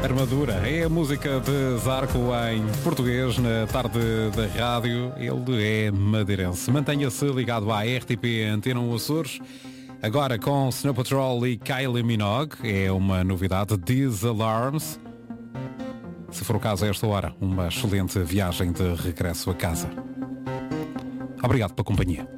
Armadura é a música de Zarco em português na tarde da rádio. Ele é madeirense. Mantenha-se ligado à RTP Antena 1 Açores. Agora com Snow Patrol e Kylie Minogue. É uma novidade, These Alarms. Se for o caso a esta hora, uma excelente viagem de regresso a casa. Obrigado pela companhia.